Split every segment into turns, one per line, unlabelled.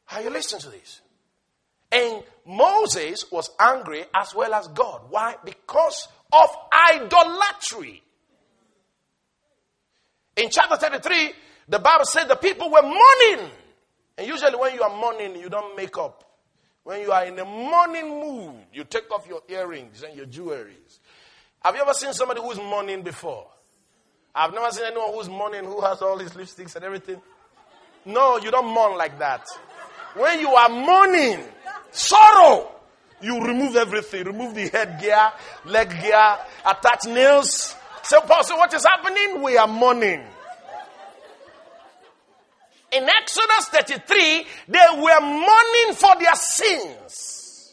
Are you listening to this? And Moses was angry as well as God. Why? Because of idolatry. In chapter 33, the Bible said the people were mourning. And usually when you are mourning, you don't make up. When you are in a mourning mood, you take off your earrings and your jewelries. Have you ever seen somebody who's mourning before? I've never seen anyone who's mourning who has all his lipsticks and everything. No, you don't mourn like that. When you are mourning, sorrow, you remove everything. Remove the headgear, leg gear, attach nails. So, Pastor, what is happening? We are mourning. In Exodus 33, they were mourning for their sins.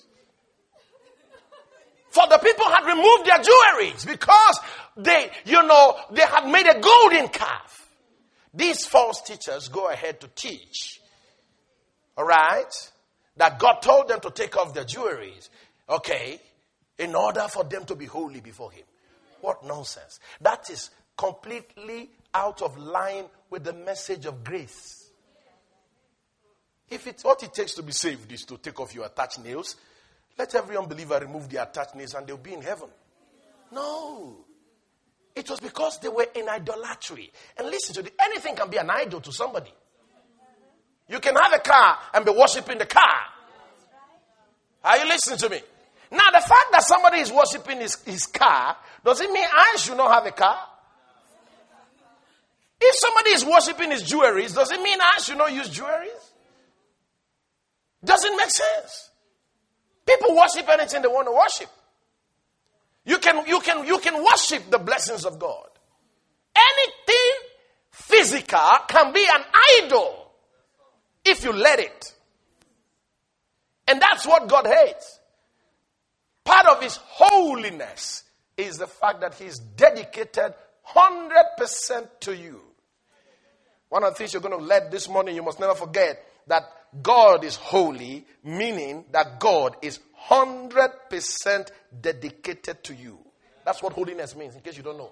For the people had removed their jewelries because they had made a golden calf. These false teachers go ahead to teach. All right? That God told them to take off their jewelries. Okay? In order for them to be holy before Him. What nonsense. That is completely out of line with the message of grace. If it's what it takes to be saved is to take off your attached nails, let every unbeliever remove their attached nails and they'll be in heaven. No. It was because they were in idolatry. And listen to this, anything can be an idol to somebody. You can have a car and be worshiping the car. Are you listening to me? Now, the fact that somebody is worshiping his car, does it mean I should not have a car? If somebody is worshiping his jewelries, does it mean I should not use jewelries? Doesn't make sense. People worship anything they want to worship. You can worship the blessings of God. Anything physical can be an idol if you let it. And that's what God hates. Part of His holiness is the fact that He's dedicated 100% to you. One of the things you're going to learn this morning, you must never forget that God is holy, meaning that God is 100% dedicated to you. That's what holiness means, in case you don't know.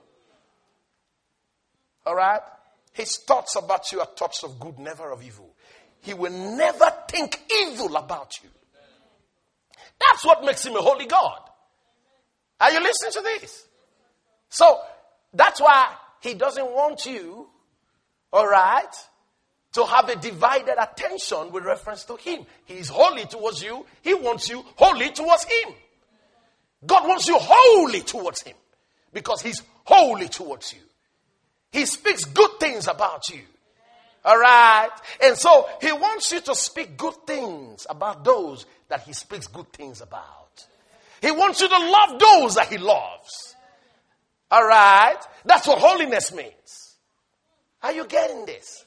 All right? His thoughts about you are thoughts of good, never of evil. He will never think evil about you. That's what makes Him a holy God. Are you listening to this? So, that's why He doesn't want you, all right, to have a divided attention with reference to Him. He is holy towards you. He wants you holy towards Him. God wants you holy towards Him because He's holy towards you. He speaks good things about you. All right? And so He wants you to speak good things about those that He speaks good things about. He wants you to love those that He loves. All right? That's what holiness means. Are you getting this?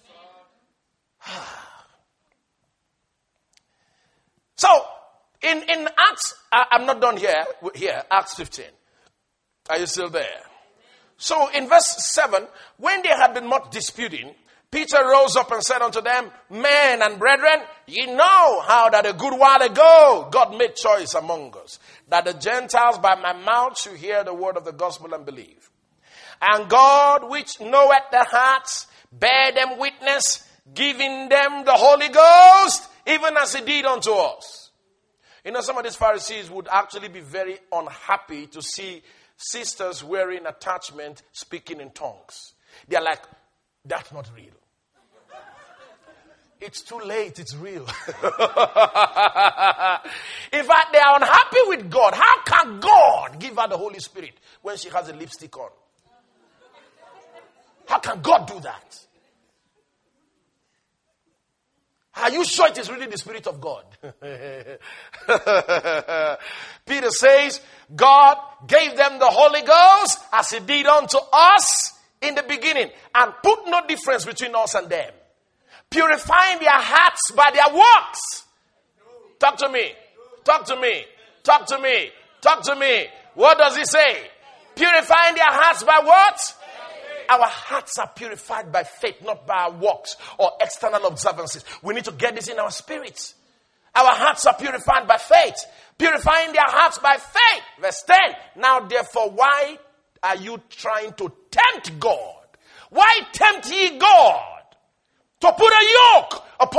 So, in Acts, I'm not done here, Acts 15. Are you still there? So, in verse 7, when they had been much disputing, Peter rose up and said unto them, Men and brethren, ye know how that a good while ago God made choice among us, that the Gentiles by my mouth should hear the word of the gospel and believe. And God, which knoweth the hearts, bare them witness, giving them the Holy Ghost, even as He did unto us. You know, some of these Pharisees would actually be very unhappy to see sisters wearing attachment speaking in tongues. They're like, that's not real. It's too late, it's real. In fact, they are unhappy with God. How can God give her the Holy Spirit when she has a lipstick on? How can God do that? Are you sure it is really the Spirit of God? Peter says, God gave them the Holy Ghost as He did unto us in the beginning, and put no difference between us and them, purifying their hearts by their works. Talk to me. Talk to me. Talk to me. Talk to me. What does He say? Purifying their hearts by what? Our hearts are purified by faith, not by our works or external observances. We need to get this in our spirits. Our hearts are purified by faith. Purifying their hearts by faith. Verse 10. Now therefore, why are you trying to tempt God? Why tempt ye God to put a yoke upon